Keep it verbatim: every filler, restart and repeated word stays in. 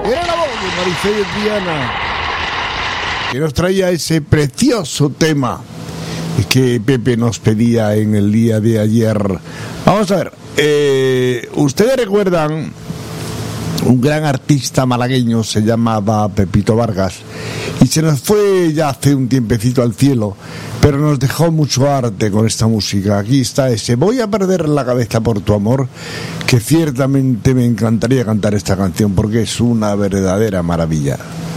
Era la voz de Maricel Triana, que nos traía ese precioso tema que Pepe nos pedía en el día de ayer. Vamos a ver, eh, ustedes recuerdan un gran artista malagueño, se llamaba Pepito Vargas, y se nos fue ya hace un tiempecito al cielo, pero nos dejó mucho arte con esta música. Aquí está ese Voy a perder la cabeza por tu amor, que ciertamente me encantaría cantar esta canción porque es una verdadera maravilla.